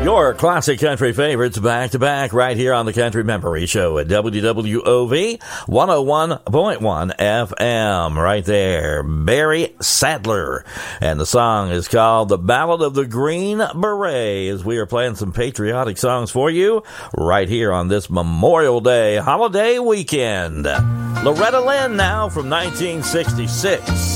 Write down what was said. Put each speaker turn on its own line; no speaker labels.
Your classic country favorites back to back right here on the Country Memory Show at WWOV 101.1 FM. Right there, Barry Sadler. And the song is called The Ballad of the Green Beret, as we are playing some patriotic songs for you right here on this Memorial Day holiday weekend. Loretta Lynn now from 1966.